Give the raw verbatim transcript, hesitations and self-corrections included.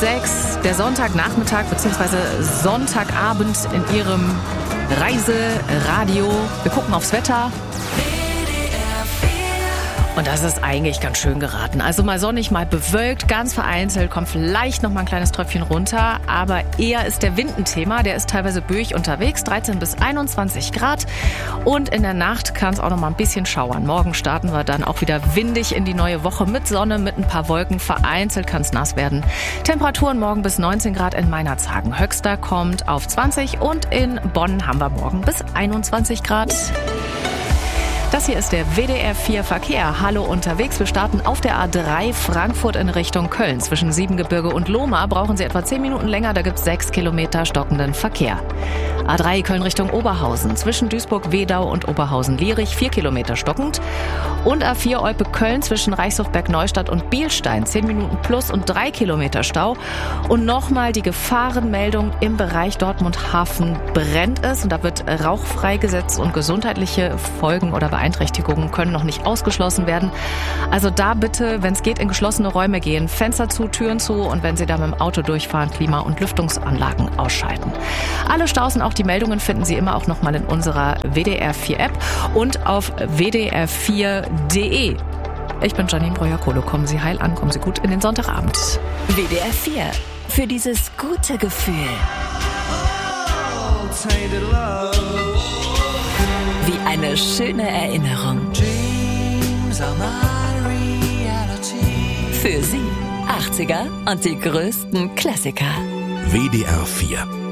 sechs, der Sonntagnachmittag bzw. Sonntagabend in Ihrem Reiseradio. Wir gucken aufs Wetter. Und das ist eigentlich ganz schön geraten. Also mal sonnig, mal bewölkt, ganz vereinzelt, kommt vielleicht noch mal ein kleines Tröpfchen runter. Aber eher ist der Wind ein Thema. Der ist teilweise böig unterwegs, dreizehn bis einundzwanzig Grad. Und in der Nacht kann es auch noch mal ein bisschen schauern. Morgen starten wir dann auch wieder windig in die neue Woche mit Sonne, mit ein paar Wolken. Vereinzelt kann es nass werden. Temperaturen morgen bis neunzehn Grad in Meinerzhagen. Höchster kommt auf zwanzig und in Bonn haben wir morgen bis einundzwanzig Grad. Das hier ist der W D R vier Verkehr. Hallo unterwegs. Wir starten auf der A drei Frankfurt in Richtung Köln. Zwischen Siebengebirge und Lohmar brauchen Sie etwa zehn Minuten länger. Da gibt es sechs Kilometer stockenden Verkehr. A drei Köln Richtung Oberhausen. Zwischen Duisburg-Wedau und Oberhausen-Lierich vier Kilometer stockend. Und A vier Olpe-Köln zwischen Reichshof-Berg-Neustadt und Bielstein. zehn Minuten plus und drei Kilometer Stau. Und nochmal die Gefahrenmeldung im Bereich Dortmund-Hafen brennt es. Und da wird Rauch freigesetzt und gesundheitliche Folgen oder Beeinträchtigungen können noch nicht ausgeschlossen werden. Also da bitte, wenn es geht, in geschlossene Räume gehen. Fenster zu, Türen zu und wenn Sie da mit dem Auto durchfahren, Klima- und Lüftungsanlagen ausschalten. Alle Staus und auch die Meldungen finden Sie immer auch nochmal in unserer W D R vier App und auf w d r vier punkt d e. Ich bin Janine Breuer-Kohlo. Kommen Sie heil an, kommen Sie gut in den Sonntagabend. W D R vier. Für dieses gute Gefühl. Wie eine schöne Erinnerung. Für Sie achtziger und die größten Klassiker. W D R vier.